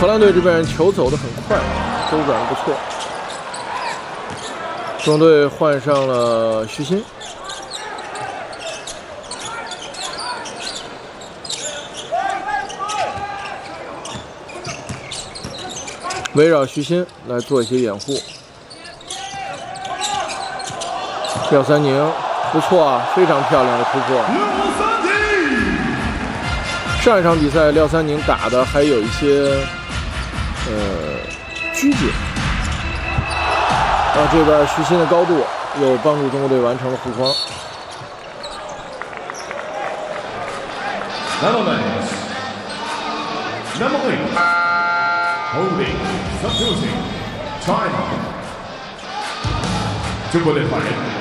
荷兰队这边球走得很快，周转不错。中队换上了徐新。 围绕徐新来做一些掩护。廖三宁不错啊，非常漂亮的突破。上一场比赛廖三宁打的还有一些拘谨，这边徐新的高度又帮助中国队完成了护框。 Holding, subduing, China. 中国队派